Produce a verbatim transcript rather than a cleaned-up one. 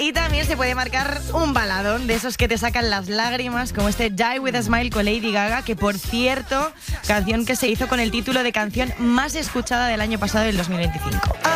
Y también se puede marcar un baladón de esos que te sacan las lágrimas, como este Die With A Smile con Lady Gaga, que por cierto, canción que se hizo con el título de canción más escuchada del año pasado, del dos mil veinticinco.